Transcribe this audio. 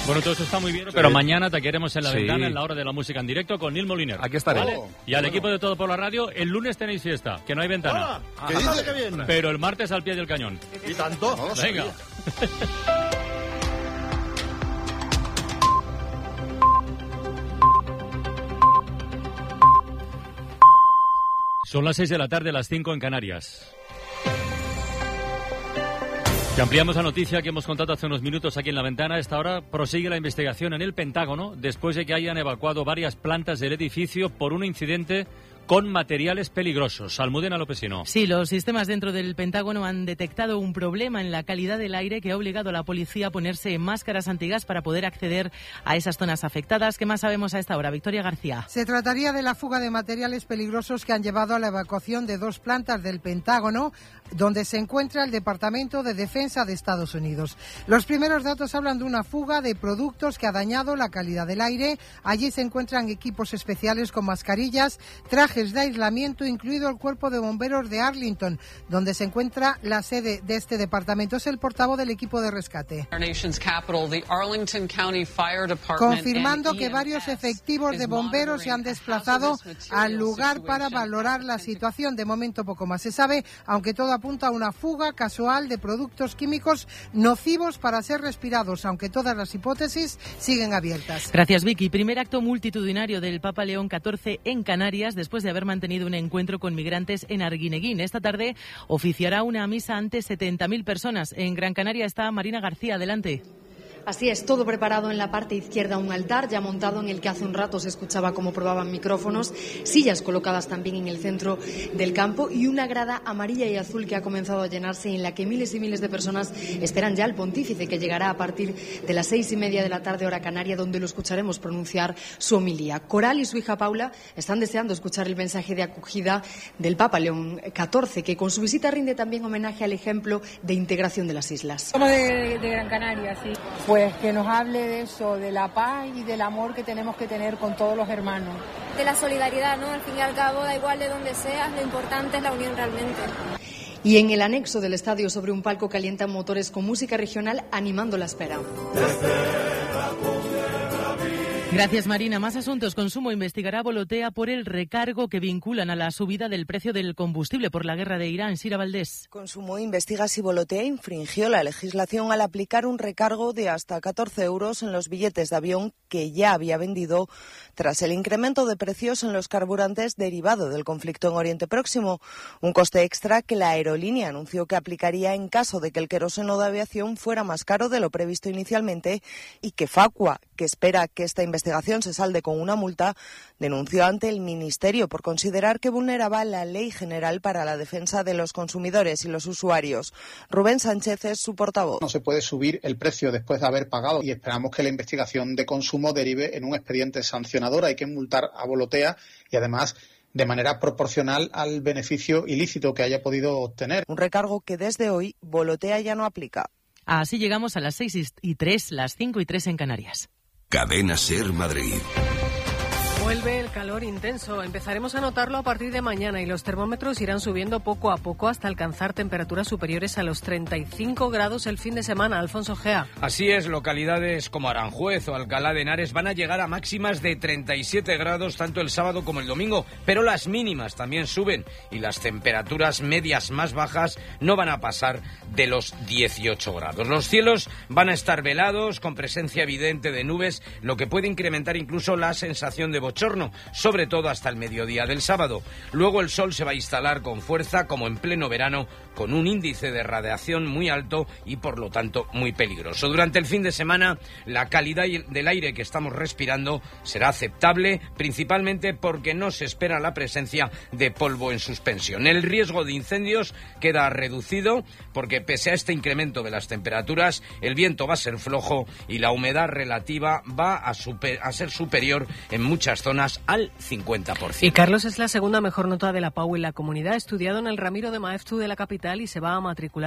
Bueno, todo eso está muy bien, pero mañana te queremos en la ventana, en la hora de la música en directo, con Neil Moliner. Aquí estaré. ¿Vale? Y al equipo de Todo por la Radio, el lunes tenéis fiesta, que no hay ventana. ¿Qué dice que viene? Pero el martes al pie del cañón. ¿Y tanto? No, venga. Son las 6 de la tarde, las 5 en Canarias. Y ampliamos la noticia que hemos contado hace unos minutos aquí en la ventana. A esta hora prosigue la investigación en el Pentágono después de que hayan evacuado varias plantas del edificio por un incidente con materiales peligrosos. Almudena Lopesino. Sí, los sistemas dentro del Pentágono han detectado un problema en la calidad del aire que ha obligado a la policía a ponerse máscaras antigas para poder acceder a esas zonas afectadas. ¿Qué más sabemos a esta hora? Victoria García. Se trataría de la fuga de materiales peligrosos que han llevado a la evacuación de 2 plantas del Pentágono, donde se encuentra el Departamento de Defensa de Estados Unidos. Los primeros datos hablan de una fuga de productos que ha dañado la calidad del aire. Allí se encuentran equipos especiales con mascarillas, trajes de aislamiento, incluido el Cuerpo de Bomberos de Arlington, donde se encuentra la sede de este departamento. Es el portavoz del equipo de rescate. Confirmando que varios efectivos de bomberos se han desplazado al lugar para valorar la situación. De momento poco más se sabe, aunque todo apunta a una fuga casual de productos químicos nocivos para ser respirados, aunque todas las hipótesis siguen abiertas. Gracias, Vicky. Primer acto multitudinario del Papa León XIV en Canarias, después de haber mantenido un encuentro con migrantes en Arguineguín. Esta tarde oficiará una misa ante 70.000 personas. En Gran Canaria está Marina García. Adelante. Así es, todo preparado en la parte izquierda, un altar ya montado en el que hace un rato se escuchaba cómo probaban micrófonos, sillas colocadas también en el centro del campo y una grada amarilla y azul que ha comenzado a llenarse, en la que miles y miles de personas esperan ya al pontífice, que llegará a partir de las 6:30 de la tarde hora canaria, donde lo escucharemos pronunciar su homilía. Coral y su hija Paula están deseando escuchar el mensaje de acogida del Papa León XIV, que con su visita rinde también homenaje al ejemplo de integración de las islas. Somos de Gran Canaria, sí. Pues que nos hable de eso, de la paz y del amor que tenemos que tener con todos los hermanos. De la solidaridad, ¿no? Al fin y al cabo, da igual de dónde seas, lo importante es la unión realmente. Y en el anexo del estadio, sobre un palco, calientan motores con música regional animando la espera. Gracias, Marina. Más asuntos. Consumo investigará a Volotea por el recargo que vinculan a la subida del precio del combustible por la guerra de Irán. Sira Valdés. Consumo investiga si Volotea infringió la legislación al aplicar un recargo de hasta 14 euros en los billetes de avión que ya había vendido tras el incremento de precios en los carburantes derivado del conflicto en Oriente Próximo. Un coste extra que la aerolínea anunció que aplicaría en caso de que el queroseno de aviación fuera más caro de lo previsto inicialmente, y que Facua, que espera que esta investigación se salde con una multa, denunció ante el Ministerio por considerar que vulneraba la Ley General para la Defensa de los Consumidores y los Usuarios. Rubén Sánchez es su portavoz. No se puede subir el precio después de haber pagado, y esperamos que la investigación de consumo derive en un expediente sancionador. Hay que multar a Volotea y además de manera proporcional al beneficio ilícito que haya podido obtener. Un recargo que desde hoy Volotea ya no aplica. Así llegamos a las 6:03, las 5:03 en Canarias. Cadena SER Madrid. Vuelve el calor intenso. Empezaremos a notarlo a partir de mañana y los termómetros irán subiendo poco a poco hasta alcanzar temperaturas superiores a los 35 grados el fin de semana. Alfonso Gea. Así es, localidades como Aranjuez o Alcalá de Henares van a llegar a máximas de 37 grados tanto el sábado como el domingo, pero las mínimas también suben y las temperaturas medias más bajas no van a pasar de los 18 grados. Los cielos van a estar velados, con presencia evidente de nubes, lo que puede incrementar incluso la sensación de bochorno, sobre todo hasta el mediodía del sábado. Luego el sol se va a instalar con fuerza, como en pleno verano, con un índice de radiación muy alto y por lo tanto muy peligroso. Durante el fin de semana la calidad del aire que estamos respirando será aceptable, principalmente porque no se espera la presencia de polvo en suspensión. El riesgo de incendios queda reducido porque pese a este incremento de las temperaturas, el viento va a ser flojo y la humedad relativa va a ser superior en muchas zonas al 50%. Y Carlos es la segunda mejor nota de la PAU en la comunidad, estudiado en el Ramiro de Maeztu de la capital y se va a matricular